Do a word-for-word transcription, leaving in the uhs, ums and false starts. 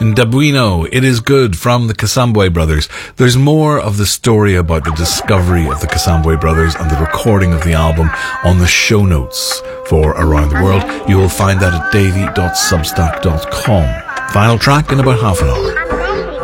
Ndabuino, It Is Good from the Kasambwe Brothers. There's more of the story about the discovery of the Kasambwe Brothers and the recording of the album on the show notes for Around the World. You will find that at davey dot substack dot com. Final track in about half an hour.